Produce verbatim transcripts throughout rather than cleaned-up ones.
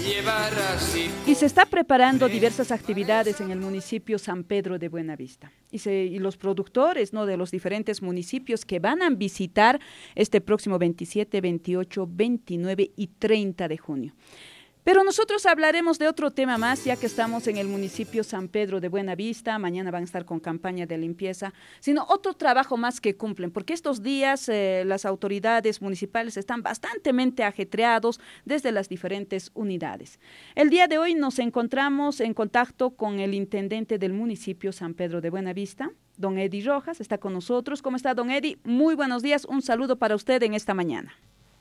llevar así. Y se está preparando diversas actividades en el municipio San Pedro de Buenavista. Y, se, y los productores, ¿no?, de los diferentes municipios que van a visitar este próximo veintisiete, veintiocho, veintinueve y treinta de junio. Pero nosotros hablaremos de otro tema más, ya que estamos en el municipio San Pedro de Buenavista. Mañana van a estar con campaña de limpieza, sino otro trabajo más que cumplen, porque estos días eh, las autoridades municipales están bastante ajetreados desde las diferentes unidades. El día de hoy nos encontramos en contacto con el intendente del municipio San Pedro de Buenavista, don Eddie Rojas, está con nosotros. ¿Cómo está, don Eddie? Muy buenos días, un saludo para usted en esta mañana.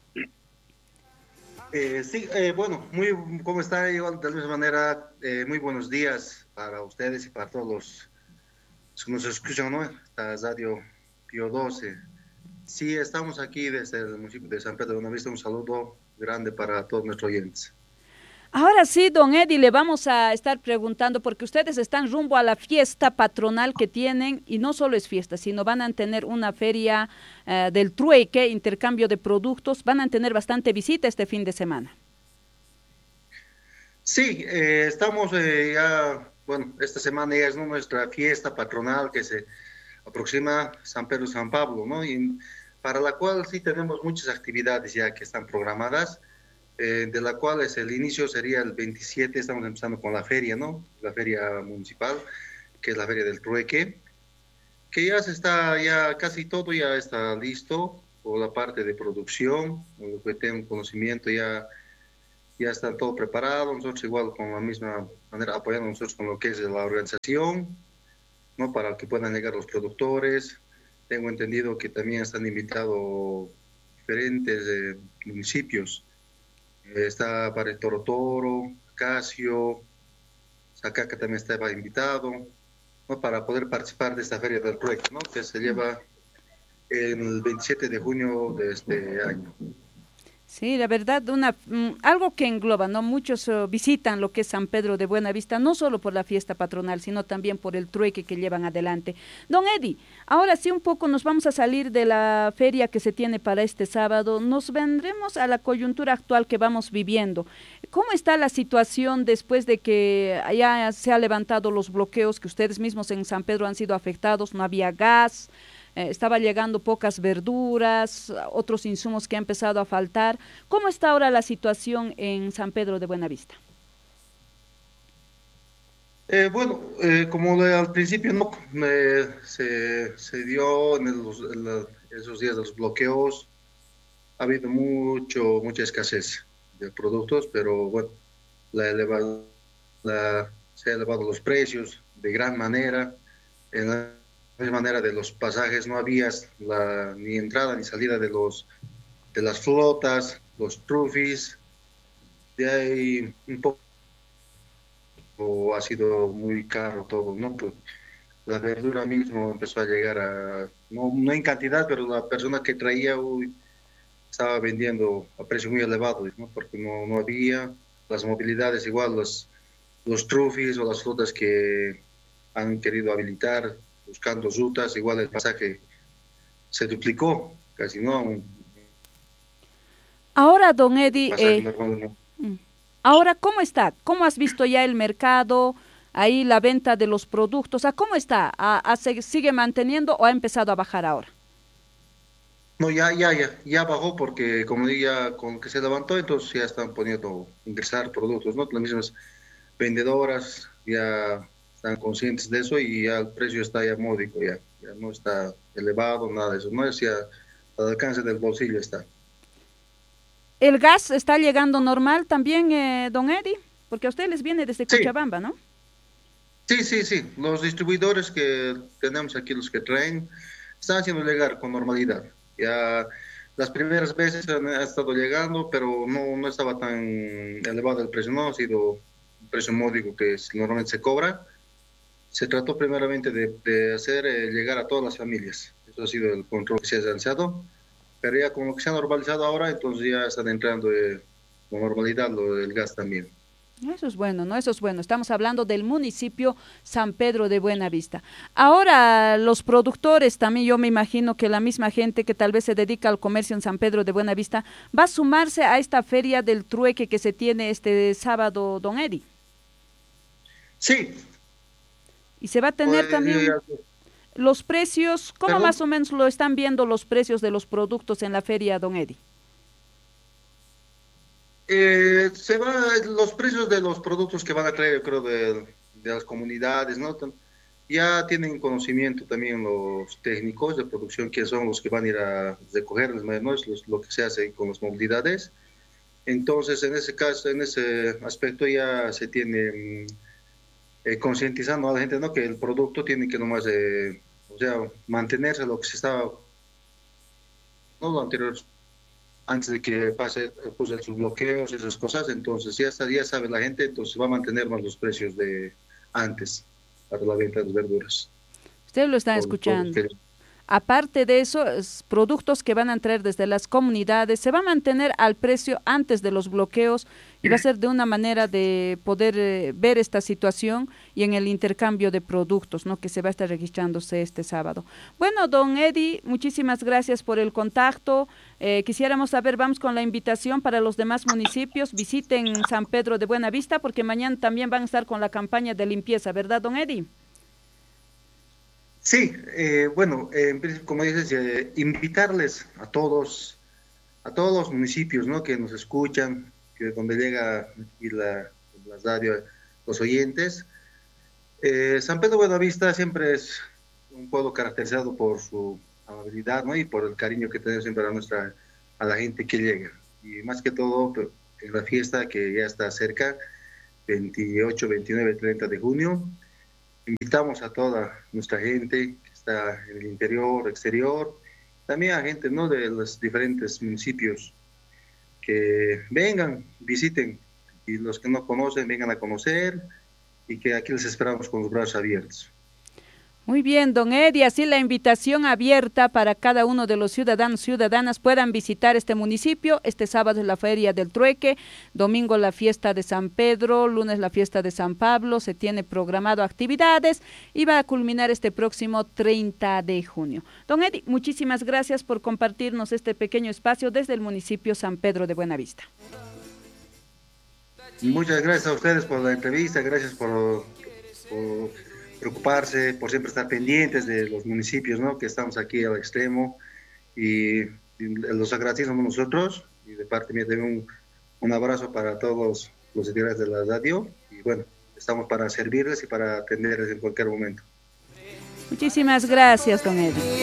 Eh, sí, eh, bueno, muy, ¿cómo está? Igual, de la misma manera, eh, muy buenos días para ustedes y para todos los, los que nos escuchan, ¿no? Esta Radio Pío doce. Sí, estamos aquí desde el municipio de San Pedro de Buenavista. Un saludo grande para todos nuestros oyentes. Ahora sí, don Eddie, le vamos a estar preguntando, porque ustedes están rumbo a la fiesta patronal que tienen, y no solo es fiesta, sino van a tener una feria eh, del trueque, intercambio de productos, van a tener bastante visita este fin de semana. Sí, eh, estamos eh, ya, bueno, esta semana ya es, ¿no?, nuestra fiesta patronal que se aproxima, San Pedro y San Pablo, ¿no? Y para la cual sí tenemos muchas actividades ya que están programadas. Eh, de la cual es el inicio sería el veintisiete, estamos empezando con la feria, ¿no? La feria municipal, que es la feria del trueque, que ya se está, ya casi todo ya está listo, por la parte de producción, lo que tengo conocimiento, ya, ya está todo preparado. Nosotros igual con la misma manera apoyando nosotros con lo que es la organización, ¿no?, para que puedan llegar los productores. Tengo entendido que también están invitados diferentes eh, municipios. Está para el Toro Toro, Casio, Sacaca también estaba invitado, ¿no?, para poder participar de esta feria del trueque, ¿no?, que se lleva el veintisiete de junio de este año. Sí, la verdad, una, algo que engloba, ¿no? Muchos uh, visitan lo que es San Pedro de Buenavista, no solo por la fiesta patronal, sino también por el trueque que llevan adelante. Don Eddie, ahora sí un poco nos vamos a salir de la feria que se tiene para este sábado, nos vendremos a la coyuntura actual que vamos viviendo. ¿Cómo está la situación después de que ya se han levantado los bloqueos, que ustedes mismos en San Pedro han sido afectados, no había gas? Eh, estaba llegando pocas verduras, otros insumos que han empezado a faltar. ¿Cómo está ahora la situación en San Pedro de Buenavista? Eh, bueno, eh, como le, al principio no eh, se, se dio en, el, en la, esos días de los bloqueos, ha habido mucho, mucha escasez de productos, pero bueno, la elevado, la, se han elevado los precios de gran manera. En la de la manera de los pasajes no había la, ni entrada ni salida de los de las flotas, los trufis, de ahí un poco ha sido muy caro todo, ¿no? Pues la verdura mismo empezó a llegar a, no, no en cantidad, pero la persona que traía uy, estaba vendiendo a precio muy elevado, ¿no?, porque no, no había las movilidades igual, los, los trufis o las flotas que han querido habilitar buscando rutas, igual el pasaje se duplicó, casi no. Ahora, don Eddie, eh, normal, no. Ahora, ¿cómo está? ¿Cómo has visto ya el mercado, ahí la venta de los productos? ¿A cómo está? ¿A, a, ¿Sigue manteniendo o ha empezado a bajar ahora? No, ya, ya, ya, ya bajó porque como diga, con que se levantó, entonces ya están poniendo, ingresar productos, ¿no? Las mismas vendedoras ya están conscientes de eso y ya el precio está ya módico, ya, ya no está elevado, nada de eso, no es ya al alcance del bolsillo está. ¿El gas está llegando normal también, eh, don Eddie? Porque a ustedes les viene desde sí. Cochabamba, ¿no? Sí, sí, sí, los distribuidores que tenemos aquí, los que traen, están haciendo llegar con normalidad. Ya las primeras veces han, ha estado llegando, pero no, no estaba tan elevado el precio, no ha sido un precio módico que normalmente se cobra. Se trató primeramente de, de hacer eh, llegar a todas las familias. Eso ha sido el control que se ha lanzado. Pero ya como que se ha normalizado ahora, entonces ya están entrando eh, con normalidad lo del gas también. Eso es bueno, ¿no? Eso es bueno. Estamos hablando del municipio San Pedro de Buenavista. Ahora, los productores también, yo me imagino que la misma gente que tal vez se dedica al comercio en San Pedro de Buenavista va a sumarse a esta feria del trueque que se tiene este sábado, don Eddie. Sí. Y se va a tener pues, también los precios, ¿cómo ¿Perdón? Más o menos lo están viendo los precios de los productos en la feria, don Eddie? Eh, se va los precios de los productos que van a traer, yo creo, de, de las comunidades, ¿no? Ya tienen conocimiento también los técnicos de producción, que son los que van a ir a recoger, ¿no? Es los, lo que se hace con las movilidades. Entonces, en ese caso, en ese aspecto ya se tiene eh, concientizando a la gente, ¿no? Que el producto tiene que nomás, eh, o sea, mantenerse lo que se estaba, no lo anterior, antes de que pase pues, sus bloqueos y esas cosas, entonces ya, está, ya sabe la gente, entonces va a mantener más los precios de antes para la venta de las verduras. Usted lo está por, escuchando. Por Aparte de eso, productos que van a entrar desde las comunidades, se va a mantener al precio antes de los bloqueos y va a ser de una manera de poder eh, ver esta situación y en el intercambio de productos, ¿no? Que se va a estar registrándose este sábado. Bueno, don Eddie, muchísimas gracias por el contacto. Eh, quisiéramos saber, vamos con la invitación para los demás municipios, visiten San Pedro de Buenavista porque mañana también van a estar con la campaña de limpieza, ¿verdad, don Eddie? Sí, eh, bueno, eh, como dices, eh, invitarles a todos, a todos los municipios, ¿no? Que nos escuchan, que donde llega aquí la, la radio, los oyentes. Eh, San Pedro de Buenavista siempre es un pueblo caracterizado por su amabilidad, ¿no? Y por el cariño que tenemos siempre a nuestra, a la gente que llega. Y más que todo, en la fiesta que ya está cerca, veintiocho, veintinueve, treinta de junio, invitamos a toda nuestra gente que está en el interior, exterior, también a gente, ¿no? De los diferentes municipios que vengan, visiten, y los que no conocen vengan a conocer y que aquí les esperamos con los brazos abiertos. Muy bien, don Eddie, así la invitación abierta para cada uno de los ciudadanos, ciudadanas puedan visitar este municipio. Este sábado es la Feria del Trueque, domingo la fiesta de San Pedro, lunes la fiesta de San Pablo, se tiene programado actividades y va a culminar este próximo treinta de junio. Don Eddie, muchísimas gracias por compartirnos este pequeño espacio desde el municipio San Pedro de Buenavista. Muchas gracias a ustedes por la entrevista, gracias por... por... preocuparse, por siempre estar pendientes de los municipios, ¿no? Que estamos aquí al extremo y, y los agradecemos nosotros y de parte mía también un, un abrazo para todos los integrantes de la radio y bueno, estamos para servirles y para atenderles en cualquier momento. Muchísimas gracias, don Eddie.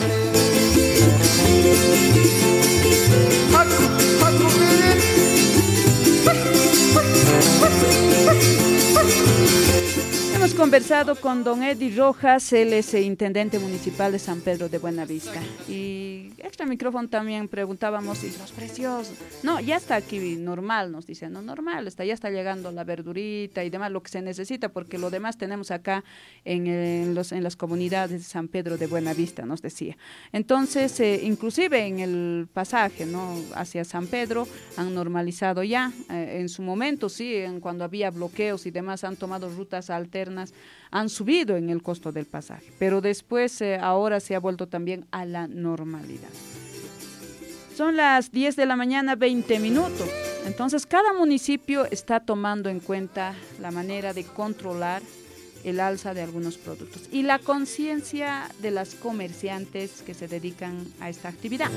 Hemos conversado con don Eddie Rojas, él es el intendente municipal de San Pedro de Buenavista. Y extra micrófono también preguntábamos, ¿y los precios? No, ya está aquí normal, nos dicen, no, normal, está, ya está llegando la verdurita y demás, lo que se necesita, porque lo demás tenemos acá en, en, los, en las comunidades de San Pedro de Buenavista, nos decía. Entonces, eh, inclusive en el pasaje, ¿no? Hacia San Pedro han normalizado ya, eh, en su momento, sí, en cuando había bloqueos y demás, han tomado rutas alternas, han subido en el costo del pasaje, pero después eh, ahora se ha vuelto también a la normalidad. Son las diez de la mañana, veinte minutos. Entonces, cada municipio está tomando en cuenta la manera de controlar el alza de algunos productos y la conciencia de las comerciantes que se dedican a esta actividad.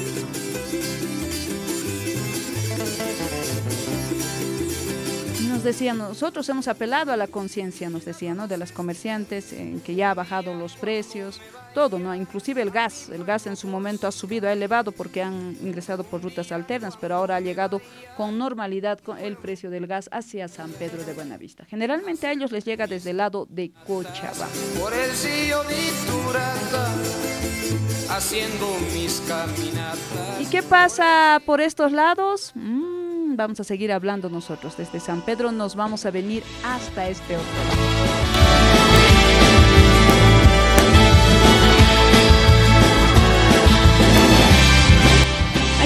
Nos decían, nosotros hemos apelado a la conciencia, nos decían, ¿no? De las comerciantes, en que ya ha bajado los precios, todo, ¿no? Inclusive el gas, el gas en su momento ha subido, ha elevado porque han ingresado por rutas alternas, pero ahora ha llegado con normalidad con el precio del gas hacia San Pedro de Buenavista. Generalmente a ellos les llega desde el lado de Cochabamba. Por el sillo haciendo mis caminatas. ¿Y qué pasa por estos lados? Mm, vamos a seguir hablando nosotros. Desde San Pedro nos vamos a venir hasta este otro lado.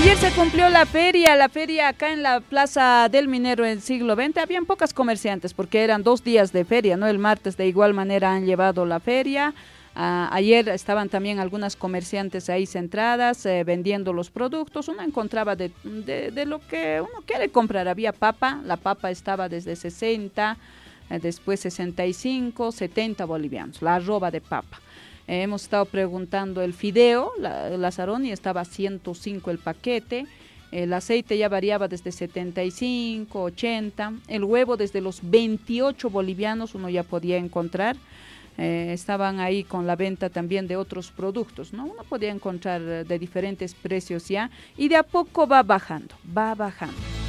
Ayer se cumplió la feria, la feria acá en la Plaza del Minero en siglo veinte. Habían pocas comerciantes porque eran dos días de feria, ¿no? El martes de igual manera han llevado la feria. Uh, ayer estaban también algunas comerciantes ahí centradas eh, vendiendo los productos. Uno encontraba de, de, de lo que uno quiere comprar. Había papa, la papa estaba desde sesenta, eh, después sesenta y cinco, setenta bolivianos, la arroba de papa. Eh, hemos estado preguntando el fideo, la, la Saroni estaba a ciento cinco el paquete. El aceite ya variaba desde setenta y cinco, ochenta. El huevo desde los veintiocho bolivianos uno ya podía encontrar. Eh, estaban ahí con la venta también de otros productos, ¿no? Uno podía encontrar de diferentes precios ya y de a poco va bajando, va bajando.